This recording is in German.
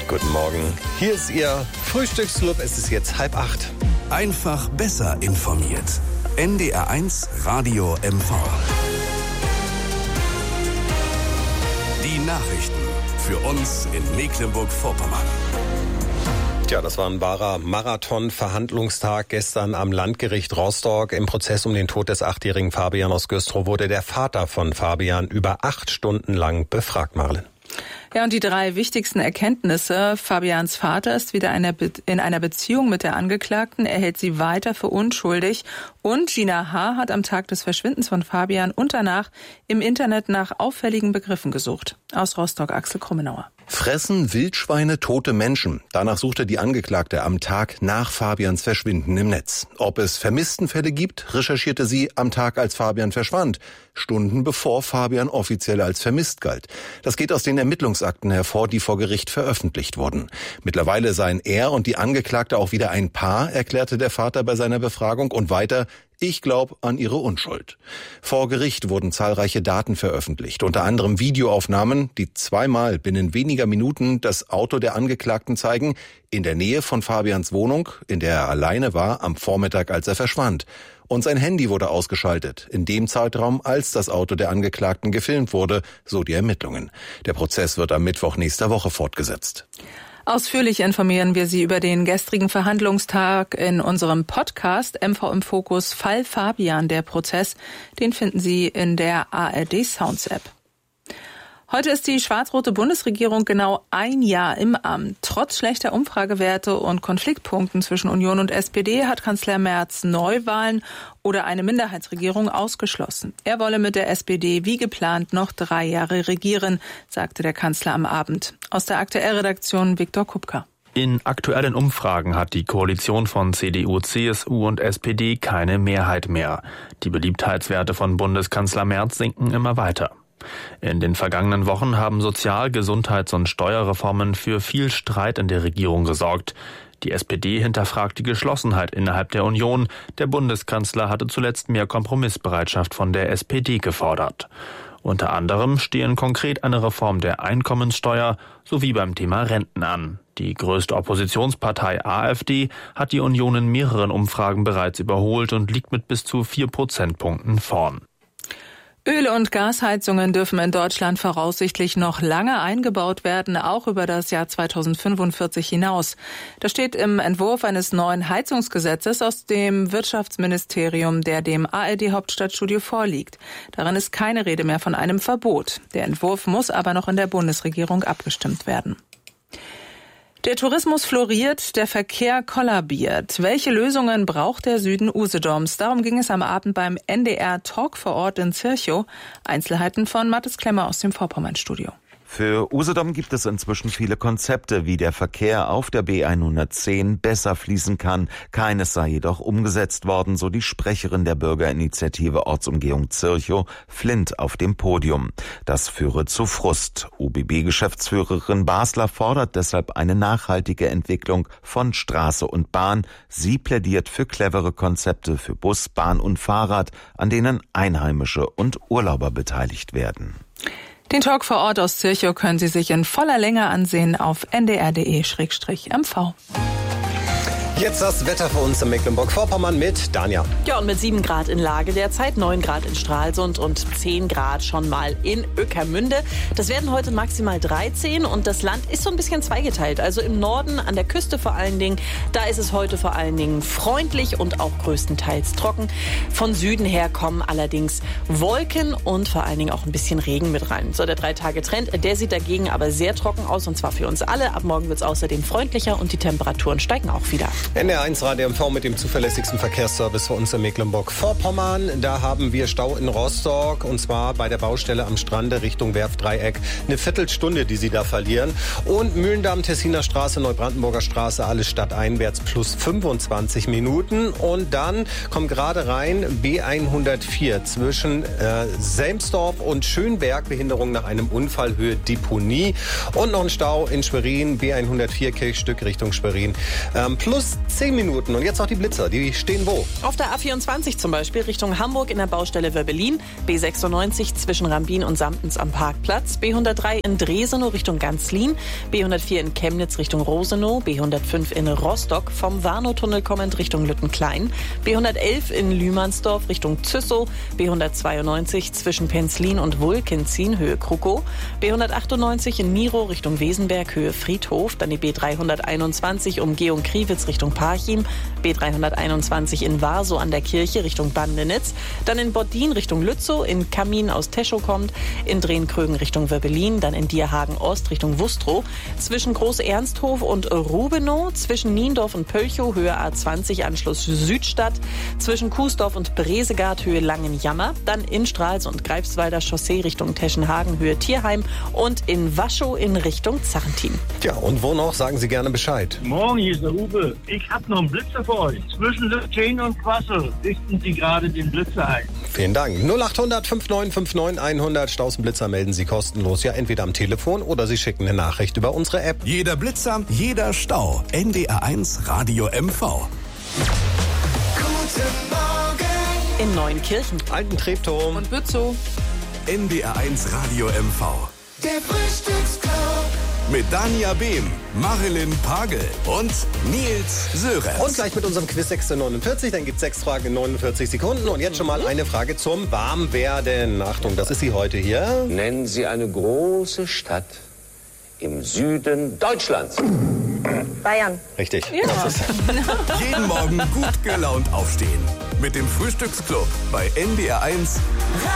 Guten Morgen. Hier ist Ihr Frühstücksclub. Es ist jetzt 7:30. Einfach besser informiert. NDR1 Radio MV. Die Nachrichten für uns in Mecklenburg-Vorpommern. Tja, das war ein wahrer Marathon-Verhandlungstag gestern am Landgericht Rostock. Im Prozess um den Tod des 8-jährigen Fabian aus Güstrow wurde der Vater von Fabian über 8 Stunden lang befragt, Marlen. Ja, und die 3 wichtigsten Erkenntnisse. Fabians Vater ist wieder in einer Beziehung mit der Angeklagten. Er hält sie weiter für unschuldig. Und Gina H. hat am Tag des Verschwindens von Fabian und danach im Internet nach auffälligen Begriffen gesucht. Aus Rostock, Axel Krummenauer. Fressen Wildschweine tote Menschen? Danach suchte die Angeklagte am Tag nach Fabians Verschwinden im Netz. Ob es Vermisstenfälle gibt, recherchierte sie am Tag, als Fabian verschwand. Stunden bevor Fabian offiziell als vermisst galt. Das geht aus den Ermittlungsakten hervor, die vor Gericht veröffentlicht wurden. Mittlerweile seien er und die Angeklagte auch wieder ein Paar, erklärte der Vater bei seiner Befragung, und weiter: Ich glaube an ihre Unschuld. Vor Gericht wurden zahlreiche Daten veröffentlicht, unter anderem Videoaufnahmen, die zweimal binnen weniger Minuten das Auto der Angeklagten zeigen, in der Nähe von Fabians Wohnung, in der er alleine war, am Vormittag, als er verschwand. Und sein Handy wurde ausgeschaltet, in dem Zeitraum, als das Auto der Angeklagten gefilmt wurde, so die Ermittlungen. Der Prozess wird am Mittwoch nächster Woche fortgesetzt. Ausführlich informieren wir Sie über den gestrigen Verhandlungstag in unserem Podcast MV im Fokus Fall Fabian, der Prozess. Den finden Sie in der ARD Sounds App. Heute ist die schwarz-rote Bundesregierung genau ein Jahr im Amt. Trotz schlechter Umfragewerte und Konfliktpunkten zwischen Union und SPD hat Kanzler Merz Neuwahlen oder eine Minderheitsregierung ausgeschlossen. Er wolle mit der SPD wie geplant noch 3 Jahre regieren, sagte der Kanzler am Abend. Aus der AktuellRedaktion Viktor Kupka. In aktuellen Umfragen hat die Koalition von CDU, CSU und SPD keine Mehrheit mehr. Die Beliebtheitswerte von Bundeskanzler Merz sinken immer weiter. In den vergangenen Wochen haben Sozial-, Gesundheits- und Steuerreformen für viel Streit in der Regierung gesorgt. Die SPD hinterfragt die Geschlossenheit innerhalb der Union. Der Bundeskanzler hatte zuletzt mehr Kompromissbereitschaft von der SPD gefordert. Unter anderem stehen konkret eine Reform der Einkommenssteuer sowie beim Thema Renten an. Die größte Oppositionspartei AfD hat die Union in mehreren Umfragen bereits überholt und liegt mit bis zu 4 Prozentpunkten vorn. Öl- und Gasheizungen dürfen in Deutschland voraussichtlich noch lange eingebaut werden, auch über das Jahr 2045 hinaus. Das steht im Entwurf eines neuen Heizungsgesetzes aus dem Wirtschaftsministerium, der dem ARD-Hauptstadtstudio vorliegt. Darin ist keine Rede mehr von einem Verbot. Der Entwurf muss aber noch in der Bundesregierung abgestimmt werden. Der Tourismus floriert, der Verkehr kollabiert. Welche Lösungen braucht der Süden Usedoms? Darum ging es am Abend beim NDR Talk vor Ort in Zirchow. Einzelheiten von Mathis Klemmer aus dem Vorpommern-Studio. Für Usedom gibt es inzwischen viele Konzepte, wie der Verkehr auf der B110 besser fließen kann. Keines sei jedoch umgesetzt worden, so die Sprecherin der Bürgerinitiative Ortsumgehung Zirchow, Flint, auf dem Podium. Das führe zu Frust. UBB-Geschäftsführerin Basler fordert deshalb eine nachhaltige Entwicklung von Straße und Bahn. Sie plädiert für clevere Konzepte für Bus, Bahn und Fahrrad, an denen Einheimische und Urlauber beteiligt werden. Den Talk vor Ort aus Zirchow können Sie sich in voller Länge ansehen auf ndr.de/mv. Jetzt das Wetter für uns in Mecklenburg-Vorpommern mit Danja. Ja, und mit 7 Grad in Lage derzeit, 9 Grad in Stralsund und 10 Grad schon mal in Ueckermünde. Das werden heute maximal 13 und das Land ist so ein bisschen zweigeteilt. Also im Norden, an der Küste vor allen Dingen, da ist es heute vor allen Dingen freundlich und auch größtenteils trocken. Von Süden her kommen allerdings Wolken und vor allen Dingen auch ein bisschen Regen mit rein. So, der 3-Tage-Trend, der sieht dagegen aber sehr trocken aus, und zwar für uns alle. Ab morgen wird es außerdem freundlicher und die Temperaturen steigen auch wieder. NDR1 Radio MV mit dem zuverlässigsten Verkehrsservice für uns in Mecklenburg-Vorpommern. Da haben wir Stau in Rostock, und zwar bei der Baustelle am Strande Richtung Werftdreieck. Eine Viertelstunde, die Sie da verlieren. Und Mühlendamm, Tessiner Straße, Neubrandenburger Straße, alles stadteinwärts plus 25 Minuten. Und dann kommt gerade rein B104 zwischen Selmsdorf und Schönberg, Behinderung nach einem Unfall, Höhe Deponie. Und noch ein Stau in Schwerin, B104 Kirchstück Richtung Schwerin, plus 10 Minuten. Und jetzt noch die Blitzer. Die stehen wo? Auf der A24 zum Beispiel Richtung Hamburg in der Baustelle Wöbbelin, B96 zwischen Rambin und Samtens am Parkplatz, B103 in Dresenow Richtung Ganzlin, B104 in Chemnitz Richtung Rosenow, B105 in Rostock vom Warnow-Tunnel kommend Richtung Lüttenklein, B111 in Lühmannsdorf Richtung Züssow, B192 zwischen Penzlin und Wulkenzin Höhe Krukow, B198 in Miro Richtung Wesenberg Höhe Friedhof, dann die B321 Umgehung Kriwitz Richtung Parchim, B321 in Warsow an der Kirche Richtung Bandenitz, dann in Bottdien Richtung Lützow, in Kamin aus Teschow kommt, in Drehenkrögen Richtung Wöbbelin, dann in Dierhagen Ost Richtung Wustrow, zwischen Groß-Ernsthof und Rubenow, zwischen Niendorf und Pölchow Höhe A20 Anschluss Südstadt, zwischen Kuesdorf und Bresegard Höhe Langenjammer, dann in Stralsund Greifswalder Chaussee Richtung Teschenhagen Höhe Tierheim und in Waschow in Richtung Zarrentin. Ja, und wo noch? Sagen Sie gerne Bescheid. Morgen, hier ist der Uwe. Ich habe noch einen Blitzer für euch. Zwischen Lütchen und Quassel richten Sie gerade den Blitzer ein. Vielen Dank. 0800 5959 100. Stausenblitzer melden Sie kostenlos. Ja, entweder am Telefon oder Sie schicken eine Nachricht über unsere App. Jeder Blitzer, jeder Stau. NDR1 Radio MV. In Neuenkirchen. Alten Treptow. Und Bützow. NDR1 Radio MV. Der Frühstücksclub. Mit Dania Behm, Marilyn Pagel und Nils Sörensen. Und gleich mit unserem Quiz 649. Dann gibt es 6 Fragen in 49 Sekunden. Und jetzt schon mal eine Frage zum Warmwerden. Achtung, das ist sie heute hier. Nennen Sie eine große Stadt im Süden Deutschlands. Bayern. Richtig. Ja. Das ist Jeden Morgen gut gelaunt aufstehen. Mit dem Frühstücksclub bei NDR1